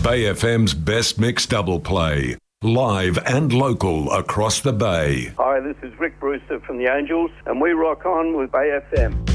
Bay FM's Best Mix Double Play. Live and local across the Bay. Hi, this is Rick Brewster from the Angels, and we rock on with Bay FM.